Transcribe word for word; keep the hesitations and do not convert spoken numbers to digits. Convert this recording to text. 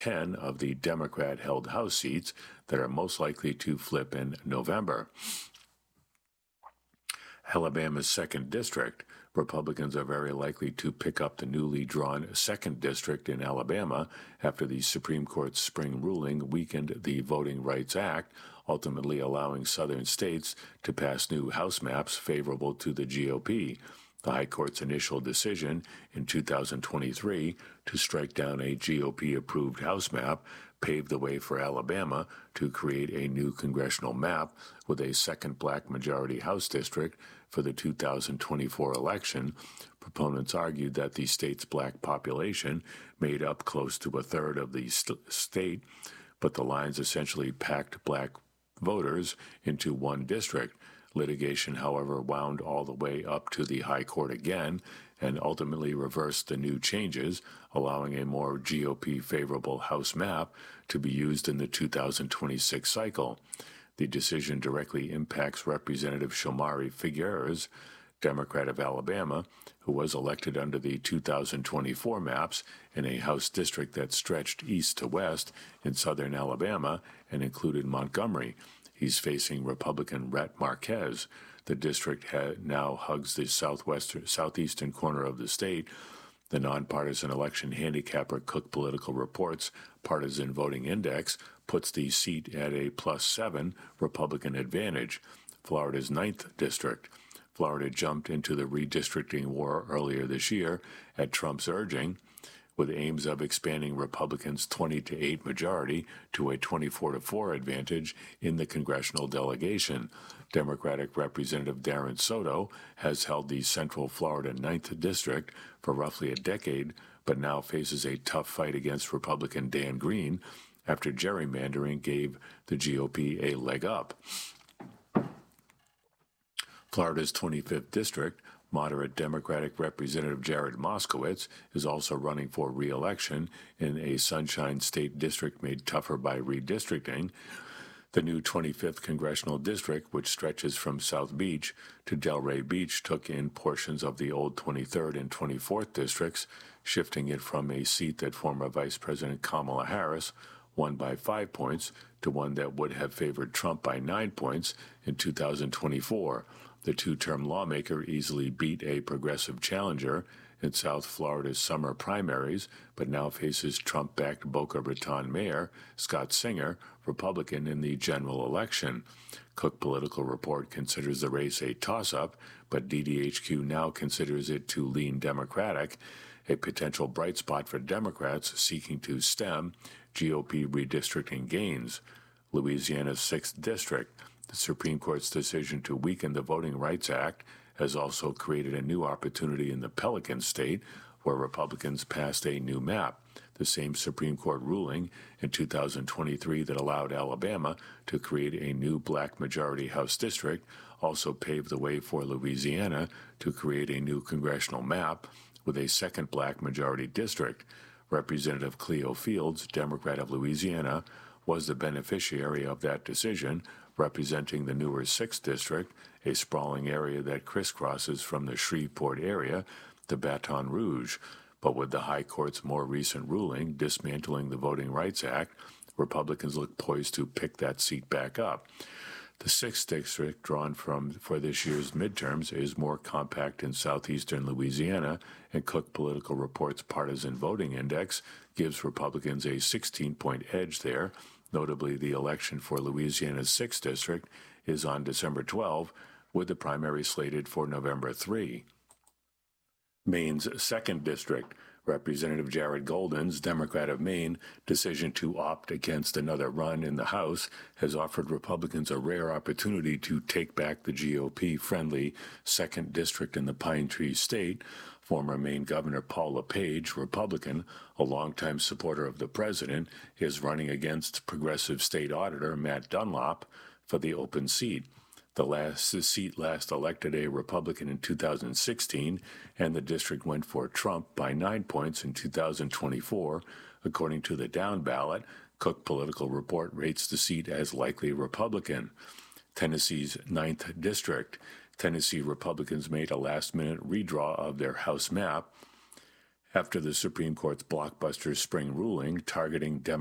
ten of the Democrat-held House seats that are most likely to flip in November. Alabama's second district. Republicans are very likely to pick up the newly drawn second district in Alabama after the Supreme Court's spring ruling weakened the Voting Rights Act, ultimately allowing southern states to pass new House maps favorable to the G O P. The High Court's initial decision in two thousand twenty-three to strike down a G O P-approved House map paved the way for Alabama to create a new congressional map with a second black majority House district for the two thousand twenty-four election. Proponents argued that the state's black population made up close to a third of the st- state, but the lines essentially packed black voters into one district. Litigation, however, wound all the way up to the High Court again and ultimately reversed the new changes, allowing a more G O P-favorable House map to be used in the two thousand twenty-six cycle. The decision directly impacts Representative Shomari Figueres, Democrat of Alabama, who was elected under the two thousand twenty-four maps in a House district that stretched east to west in southern Alabama and included Montgomery. He's facing Republican Rhett Marquez. The district ha- now hugs the southwestern, southeastern corner of the state. The nonpartisan election handicapper Cook Political Reports Partisan Voting Index puts the seat at a plus seven Republican advantage. Florida's ninth district. Florida jumped into the redistricting war earlier this year at Trump's urging, with aims of expanding Republicans' twenty to eight majority to a twenty-four to four advantage in the congressional delegation. Democratic Representative Darren Soto has held the Central Florida ninth District for roughly a decade, but now faces a tough fight against Republican Dan Green after gerrymandering gave the G O P a leg up. Florida's twenty-fifth District, moderate Democratic Representative Jared Moskowitz is also running for re-election in a Sunshine State district made tougher by redistricting. The new twenty-fifth Congressional District, which stretches from South Beach to Delray Beach, took in portions of the old twenty-third and twenty-fourth districts, shifting it from a seat that former Vice President Kamala Harris won by five points to one that would have favored Trump by nine points in two thousand twenty-four. The two-term lawmaker easily beat a progressive challenger in South Florida's summer primaries, but now faces Trump-backed Boca Raton Mayor Scott Singer, Republican, in the general election. Cook Political Report considers the race a toss-up, but D D H Q now considers it to lean Democratic, a potential bright spot for Democrats seeking to stem G O P redistricting gains. Louisiana's sixth District. The Supreme Court's decision to weaken the Voting Rights Act has also created a new opportunity in the Pelican State, where Republicans passed a new map. The same Supreme Court ruling in two thousand twenty-three that allowed Alabama to create a new black majority House district also paved the way for Louisiana to create a new congressional map with a second black majority district. Representative Cleo Fields, Democrat of Louisiana, was the beneficiary of that decision, representing the newer sixth District, a sprawling area that crisscrosses from the Shreveport area to Baton Rouge. But with the High Court's more recent ruling dismantling the Voting Rights Act, Republicans look poised to pick that seat back up. The sixth District, drawn from for this year's midterms, is more compact in southeastern Louisiana, and Cook Political Report's Partisan Voting Index gives Republicans a sixteen-point edge there. Notably, the election for Louisiana's sixth District is on December twelfth, with the primary slated for November third. Maine's second District. Representative Jared Golden's, Democrat of Maine, decision to opt against another run in the House has offered Republicans a rare opportunity to take back the G O P-friendly second District in the Pine Tree State. Former Maine Governor Paul LePage, Republican, a longtime supporter of the president, is running against progressive state auditor Matt Dunlop for the open seat. The last the seat last elected a Republican in two thousand sixteen, and the district went for Trump by nine points in two thousand twenty-four. According to the down ballot, Cook Political Report rates the seat as likely Republican. Tennessee's ninth District. Tennessee Republicans made a last-minute redraw of their House map After the Supreme Court's blockbuster spring ruling targeting Democrats